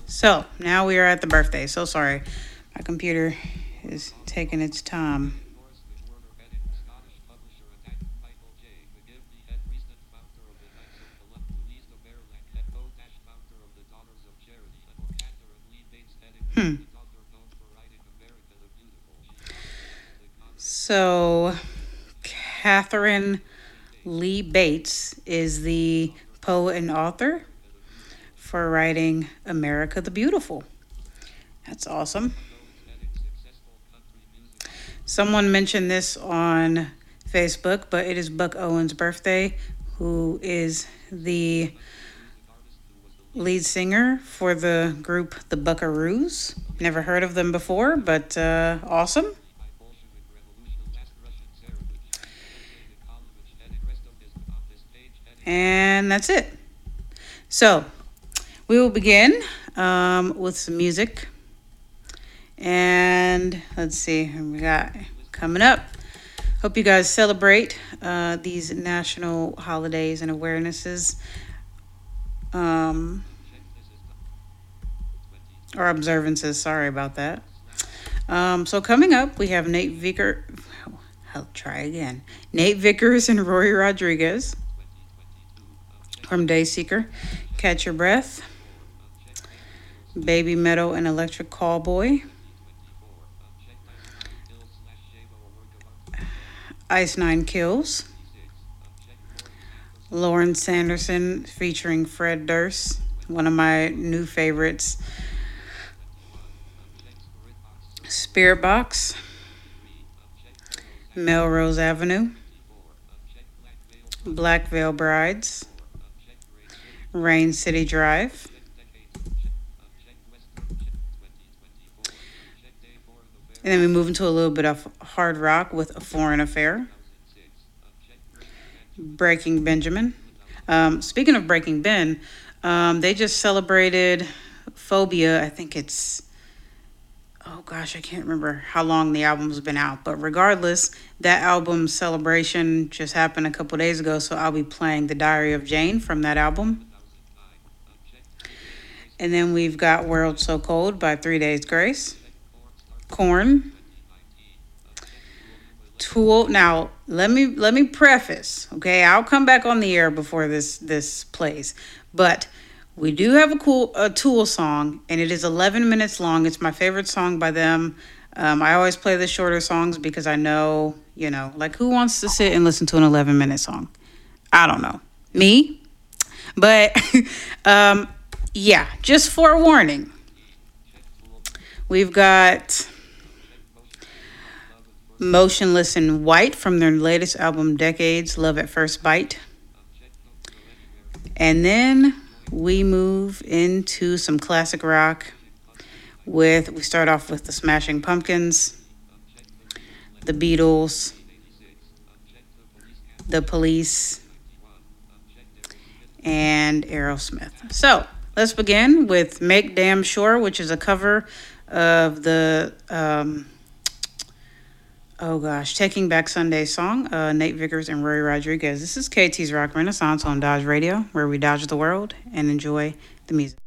So now we are at the birthday. So sorry. My computer is taking its time. Hmm. So Catherine Lee Bates is the poet and author for writing America the Beautiful. That's awesome. Someone mentioned this on Facebook, but it is Buck Owens' birthday, who is the lead singer for the group The Buckaroos. Never heard of them before, but awesome. And that's it. So we will begin with some music. And let's see, what we got coming up. Hope you guys celebrate these national holidays and awarenesses or observances. Sorry about that. So coming up, we have Nate Vicker. I'll try again. Nate Vickers and Rory Rodriguez from Dayseeker. Catch Your Breath. Baby Metal and Electric Callboy. Ice Nine Kills. Lauren Sanderson featuring Fred Durst, one of my new favorites. Spirit Box. Melrose Avenue. Black Veil Brides. Rain City Drive. And then we move into a little bit of hard rock with A Foreign Affair. Breaking Benjamin. Speaking of Breaking Ben, they just celebrated Phobia. I think it's, oh gosh, I can't remember how long the album's been out. But regardless, that album celebration just happened a couple days ago. So I'll be playing The Diary of Jane from that album. And then we've got World So Cold by 3 Days Grace. Corn. Tool. Now let me preface, okay? I'll come back on the air before this plays, but we do have a Tool song, and it is 11 minutes long. It's my favorite song by them. I always play the shorter songs because I know, like, who wants to sit and listen to an 11-minute song? I don't know, me, but yeah. Just forewarning, we've got Motionless in White from their latest album, Decades, Love at First Bite. And then we move into some classic rock we start off with the Smashing Pumpkins, the Beatles, the Police, and Aerosmith. So let's begin with Make Damn Sure, which is a cover of the Taking Back Sunday song, Nate Vickers and Rory Rodriguez. This is KT's Rock Renaissance on Dodge Radio, where we dodge the world and enjoy the music.